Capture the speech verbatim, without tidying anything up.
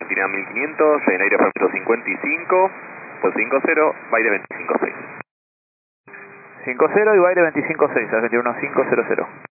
Argentina mil quinientos, en aire parámetro cincuenta y cinco, pues cinco cero, Baire veinticinco seis. cinco cero y Baire veinticinco seis, Argentina uno cinco cero cero.